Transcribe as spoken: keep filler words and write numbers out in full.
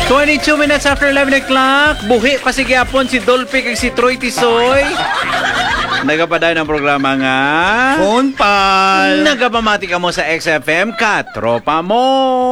twenty-two minutes after eleven o'clock. Buhi pa si Gyapon si Dolphy kag si Troy Tisoy. Nagapaday ng programa nga Phone pal. Nagapamati ka mo sa X F M ka, tropa mo.